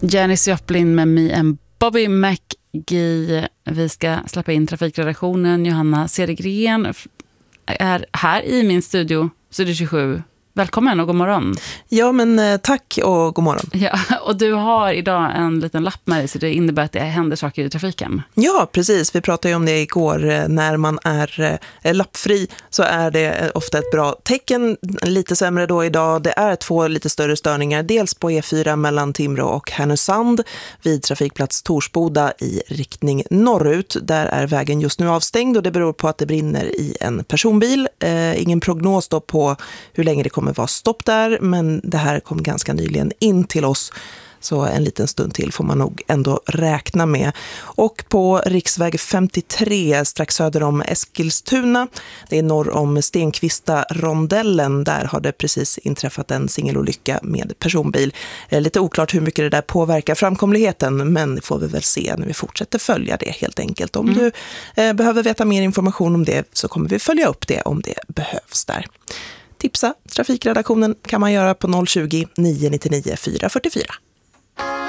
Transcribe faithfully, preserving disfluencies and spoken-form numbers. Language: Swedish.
Janis Joplin med Me and Bobby McGee. Vi ska släppa in trafikredaktionen. Johanna Cedergren är här i min studio, Studio tjugosju. Välkommen och god morgon. Ja, men tack och god morgon. Ja, och du har idag en liten lapp med dig, så det innebär att det händer saker i trafiken. Ja, precis. Vi pratade ju om det igår. När man är lappfri så är det ofta ett bra tecken. Lite sämre då idag. Det är två lite större störningar. Dels på E fyra mellan Timrå och Härnösand vid trafikplats Torsboda i riktning norrut. Där är vägen just nu avstängd och det beror på att det brinner i en personbil. Eh, ingen prognos då på hur länge det kommer kommer vara stopp där, men det här kom ganska nyligen in till oss, så en liten stund till får man nog ändå räkna med. Och på riksväg femtiotre strax söder om Eskilstuna, det är norr om Stenkvista-rondellen, där har det precis inträffat en singelolycka med personbil. Lite oklart hur mycket det där påverkar framkomligheten, men det får vi väl se när vi fortsätter följa det helt enkelt. Om mm. du eh, behöver veta mer information om det så kommer vi följa upp det om det behövs där. Tipsa trafikredaktionen kan man göra på noll tjugo, nio nio nio, fyra fyra fyra.